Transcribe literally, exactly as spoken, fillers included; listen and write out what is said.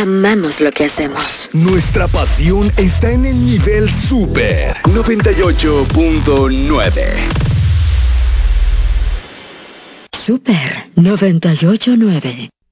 amamos lo que hacemos. Nuestra pasión está en el nivel Super noventa y ocho punto nueve. Super noventa y ocho punto nueve.